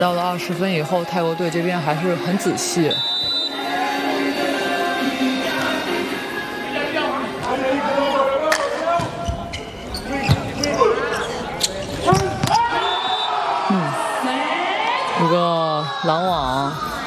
到了20分以后，泰国队这边还是很仔细。一个拦网。